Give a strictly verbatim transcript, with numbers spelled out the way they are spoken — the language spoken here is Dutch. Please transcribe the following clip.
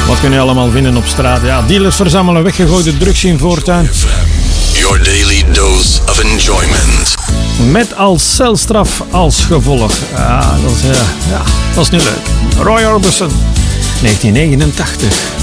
Wat kun je allemaal vinden op straat? Ja, dealers verzamelen weggegooide drugs in voortuin. Your daily dose of enjoyment. Met als celstraf als gevolg. Ja, dat is, uh, ja, dat is niet leuk. Roy Orbison, negentien negenentachtig.